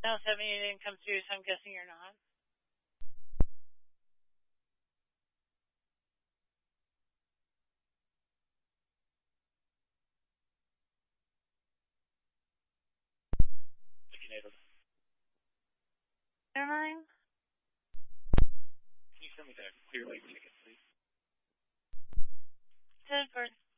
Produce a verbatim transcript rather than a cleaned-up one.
Channel seven you didn't come through, so I'm guessing you're not. Never mind. Can you send me that clear lake ticket, please? Ten first.